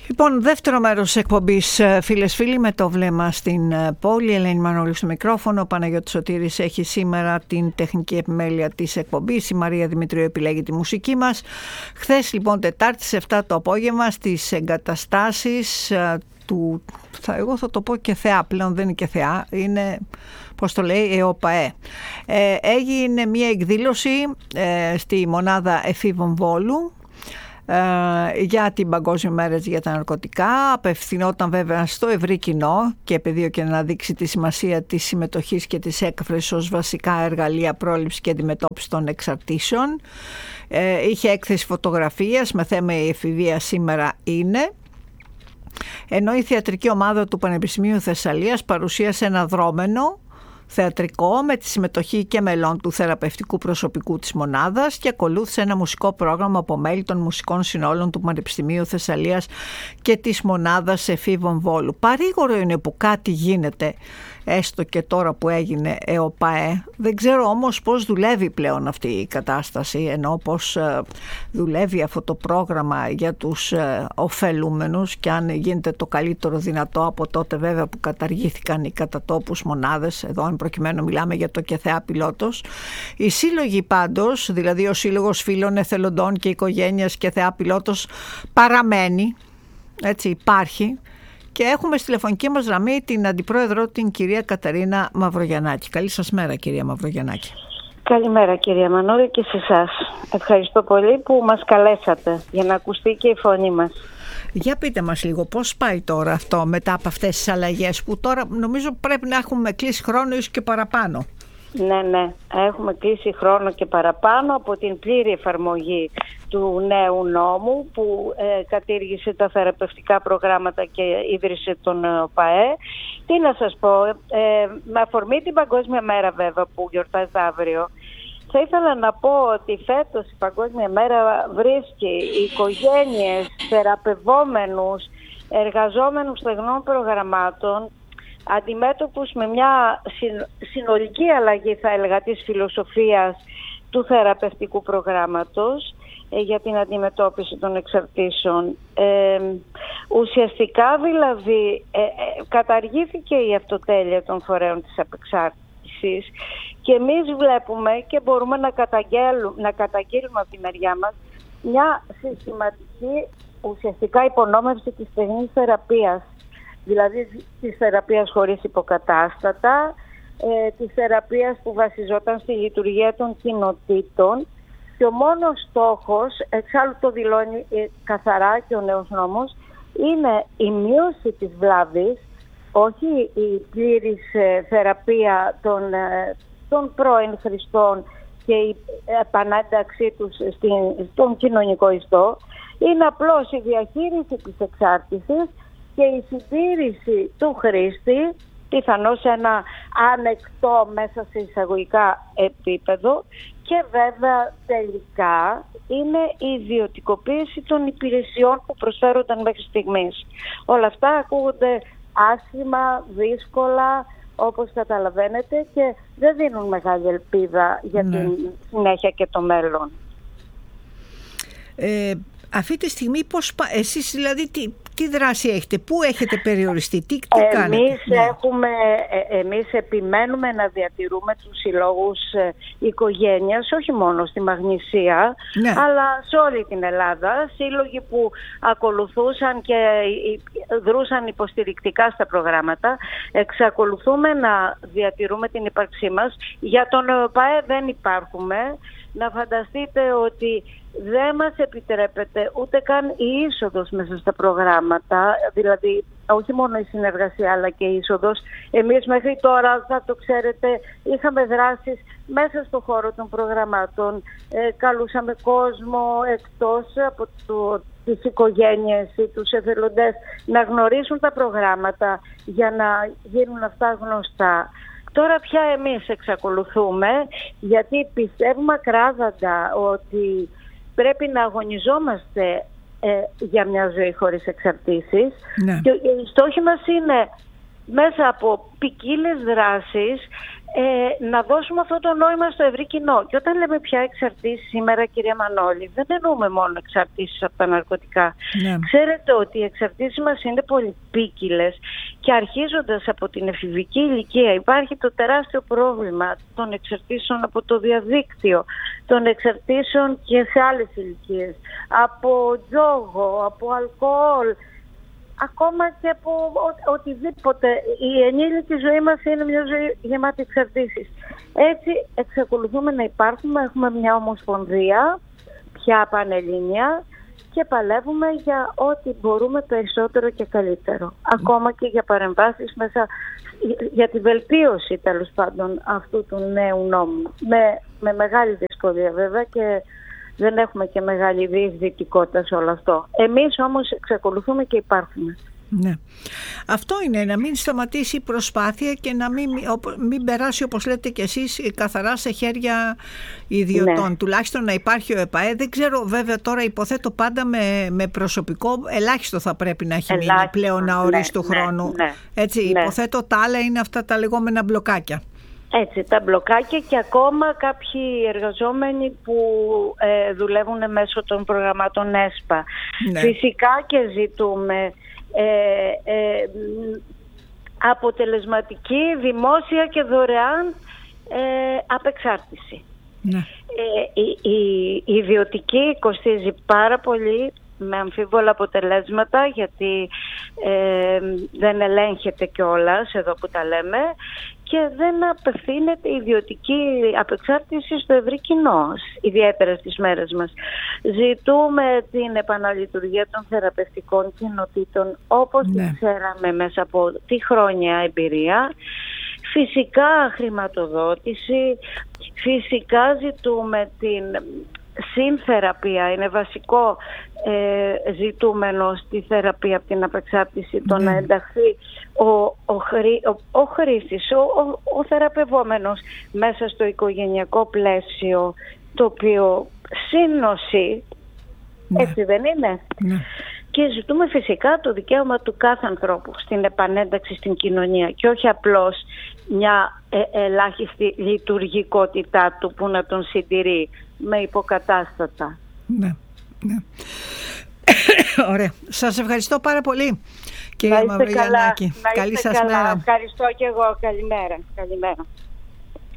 Λοιπόν, δεύτερο μέρος της εκπομπής, φίλες φίλοι, με το βλέμμα στην πόλη. Ελένη Μανώλη στο μικρόφωνο. Ο Παναγιώτης Σωτήρης έχει σήμερα την τεχνική επιμέλεια της εκπομπής. Η Μαρία Δημητρίου επιλέγει τη μουσική μας. Χθες, λοιπόν, Τετάρτη, 7 το απόγευμα, στις εγκαταστάσεις του, εγώ θα το πω και θεά, πλέον δεν είναι και θεά, είναι, πώς το λέει, ΕΟΠΑΕ. Έγινε μια εκδήλωση στη μονάδα εφήβων Βόλου για την Παγκόσμια Μέρα για τα ναρκωτικά. Απευθυνόταν βέβαια στο ευρύ κοινό και επεδίωκε να δείξει τη σημασία της συμμετοχής και της έκφρασης ως βασικά εργαλεία πρόληψης και αντιμετώπισης των εξαρτήσεων. Είχε έκθεση φωτογραφίας με θέμα «Η εφηβεία σήμερα είναι», ενώ η θεατρική ομάδα του Πανεπιστημίου Θεσσαλίας παρουσίασε ένα δρόμενο θεατρικό με τη συμμετοχή και μελών του θεραπευτικού προσωπικού της μονάδας και ακολούθησε ένα μουσικό πρόγραμμα από μέλη των μουσικών συνόλων του Πανεπιστημίου Θεσσαλίας και της μονάδας εφήβων Βόλου. Παρήγορο είναι που κάτι γίνεται, έστω και τώρα που έγινε ΕΟΠΑΕ. Δεν ξέρω όμως πώς δουλεύει πλέον αυτή η κατάσταση, ενώ πώς δουλεύει αυτό το πρόγραμμα για τους ωφελούμενους και αν γίνεται το καλύτερο δυνατό από τότε βέβαια που καταργήθηκαν οι κατατόπους μονάδες. Εδώ εν προκειμένου μιλάμε για το ΚΕΘΕΑ Πιλότος. Οι σύλλογοι πάντως, δηλαδή ο Σύλλογος Φίλων Εθελοντών και Οικογένειας ΚΕΘΕΑ Πιλότος παραμένει, έτσι υπάρχει. Και έχουμε στη τηλεφωνική μας γραμμή την Αντιπρόεδρο, την κυρία Καταρίνα Μαυρογιαννάκη. Καλή σας μέρα, κυρία Μαυρογιαννάκη. Καλημέρα, κυρία Μανώλη, και σε εσάς. Ευχαριστώ πολύ που μας καλέσατε για να ακουστεί και η φωνή μας. Για πείτε μας λίγο πώς πάει τώρα αυτό μετά από αυτές τις αλλαγές που τώρα νομίζω πρέπει να έχουμε κλείσει χρόνο ίσως και παραπάνω. Ναι, έχουμε κλείσει χρόνο και παραπάνω από την πλήρη εφαρμογή του νέου νόμου που κατήργησε τα θεραπευτικά προγράμματα και ίδρυσε τον ΟΠΑΕ. Τι να σας πω, με αφορμή την Παγκόσμια Μέρα βέβαια που γιορτάζει αύριο, θα ήθελα να πω ότι φέτος η Παγκόσμια Μέρα βρίσκει οικογένειες, θεραπευόμενους, εργαζόμενους στεγνών προγραμμάτων αντιμέτωπους με μια συνολική αλλαγή, θα έλεγα, της φιλοσοφίας του θεραπευτικού προγράμματος για την αντιμετώπιση των εξαρτήσεων. Ουσιαστικά δηλαδή καταργήθηκε η αυτοτέλεια των φορέων της απεξάρτησης και εμείς βλέπουμε και μπορούμε να καταγγείλουμε από τη μεριά μας μια συστηματική ουσιαστικά υπονόμευση της στεγνής θεραπείας, δηλαδή της θεραπείας χωρίς υποκατάστατα, της θεραπείας που βασιζόταν στη λειτουργία των κοινοτήτων, και ο μόνος στόχος, εξάλλου το δηλώνει καθαρά και ο νέος νόμος, είναι η μείωση της βλάβης, όχι η πλήρης θεραπεία των πρώην χρηστών και η επανένταξή τους στον κοινωνικό ιστό. Είναι απλώς η διαχείριση της εξάρτησης και η συντήρηση του χρήστη, πιθανώς σε ένα ανεκτό μέσα σε εισαγωγικά επίπεδο, και βέβαια τελικά είναι η ιδιωτικοποίηση των υπηρεσιών που προσφέρονταν μέχρι στιγμής. Όλα αυτά ακούγονται άσχημα, δύσκολα, όπως καταλαβαίνετε, και δεν δίνουν μεγάλη ελπίδα για την συνέχεια και το μέλλον. Αυτή τη στιγμή εσείς δηλαδή τι δράση έχετε, πού έχετε περιοριστεί, τι κάνετε? Εμείς επιμένουμε να διατηρούμε τους συλλόγους οικογένειας, όχι μόνο στη Μαγνησία, αλλά σε όλη την Ελλάδα. Σύλλογοι που ακολουθούσαν και δρούσαν υποστηρικτικά στα προγράμματα. Εξακολουθούμε να διατηρούμε την ύπαρξή μας. Για τον ΟΠΑΕ δεν υπάρχουμε. Να φανταστείτε ότι δεν μας επιτρέπεται ούτε καν η είσοδος μέσα στα προγράμματα, δηλαδή όχι μόνο η συνεργασία αλλά και η είσοδος. Εμείς μέχρι τώρα, θα το ξέρετε, είχαμε δράσεις μέσα στο χώρο των προγραμμάτων, καλούσαμε κόσμο εκτός από τις οικογένειες ή τους εθελοντές να γνωρίσουν τα προγράμματα για να γίνουν αυτά γνωστά. Τώρα πια εμείς εξακολουθούμε, γιατί πιστεύουμε ακράδαντα ότι πρέπει να αγωνιζόμαστε για μια ζωή χωρίς εξαρτήσεις. Και οι στόχοι μας είναι μέσα από ποικίλες δράσεις να δώσουμε αυτό το νόημα στο ευρύ κοινό. Και όταν λέμε πια εξαρτήσεις σήμερα, κυρία Μανώλη, δεν εννοούμε μόνο εξαρτήσεις από τα ναρκωτικά. Ναι. Ξέρετε ότι οι εξαρτήσεις μας είναι πολυπίκυλες και αρχίζοντας από την εφηβική ηλικία υπάρχει το τεράστιο πρόβλημα των εξαρτήσεων από το διαδίκτυο, των εξαρτήσεων και σε άλλες ηλικίες, από τζόγο, από αλκοόλ, ακόμα και από οτιδήποτε. Η ενήλικη ζωή μας είναι μια ζωή γεμάτη εξαρτήσεις. Έτσι εξακολουθούμε να υπάρχουμε, έχουμε μια ομοσπονδία πια πανελλήνια και παλεύουμε για ό,τι μπορούμε περισσότερο και καλύτερο. Ακόμα και για παρεμβάσεις μέσα, για τη βελτίωση τέλος πάντων αυτού του νέου νόμου. Με μεγάλη δυσκολία βέβαια και δεν έχουμε και μεγάλη διεκδικότητα σε όλο αυτό. Εμείς όμως εξακολουθούμε και υπάρχουμε. Ναι. Αυτό είναι, να μην σταματήσει η προσπάθεια και να μην περάσει, όπως λέτε και εσείς, καθαρά σε χέρια ιδιωτών. Ναι. Τουλάχιστον να υπάρχει ο ΕΠΑΕ. Δεν ξέρω, βέβαια τώρα υποθέτω πάντα με προσωπικό, ελάχιστο θα πρέπει να έχει μείνει πλέον αορίστου χρόνου. Ναι. Έτσι, υποθέτω τα άλλα είναι αυτά τα λεγόμενα μπλοκάκια. Έτσι, τα μπλοκάκια και ακόμα κάποιοι εργαζόμενοι που δουλεύουν μέσω των προγραμμάτων ΕΣΠΑ. Ναι. Φυσικά και ζητούμε αποτελεσματική, δημόσια και δωρεάν απεξάρτηση. Ναι. Η ιδιωτική κοστίζει πάρα πολύ, με αμφίβολα αποτελέσματα, γιατί δεν ελέγχεται κιόλας εδώ που τα λέμε και δεν απευθύνεται η ιδιωτική απεξάρτηση στο ευρύ κοινό, ιδιαίτερα στις μέρες μας. Ζητούμε την επαναλειτουργία των θεραπευτικών κοινοτήτων όπως την ξέραμε μέσα από τη χρόνια εμπειρία. Φυσικά χρηματοδότηση, φυσικά ζητούμε την συνθεραπεία, είναι βασικό ζητούμενο στη θεραπεία από την απεξάρτηση, το να ενταχθεί ο χρήστης, ο θεραπευόμενος μέσα στο οικογενειακό πλαίσιο, το οποίο σύνοση, έτσι δεν είναι? Και ζητούμε φυσικά το δικαίωμα του κάθε ανθρώπου στην επανένταξη στην κοινωνία και όχι απλώς μια ελάχιστη λειτουργικότητά του που να τον συντηρεί με υποκατάστατα. Ναι. Ωραία. Σας ευχαριστώ πάρα πολύ, κυρία Μαυρογιαννάκη. Καλή σας μέρα. Ευχαριστώ και εγώ. Καλημέρα.